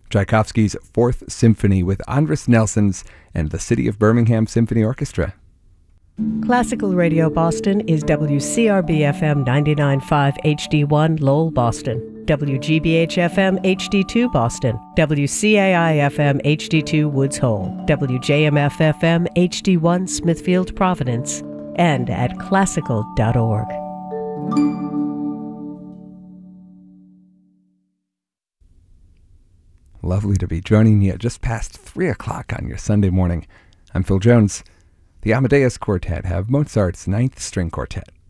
Tchaikovsky's Fourth Symphony with Andris Nelsons and the City of Birmingham Symphony Orchestra. Classical Radio Boston is WCRB-FM 99.5 HD1 Lowell, Boston, WGBH-FM HD2 Boston, WCAI-FM HD2 Woods Hole, WJMF-FM HD1 Smithfield, Providence, and at classical.org. Lovely to be joining you just past 3 o'clock on your Sunday morning. I'm Phil Jones. The Amadeus Quartet have Mozart's Ninth String Quartet.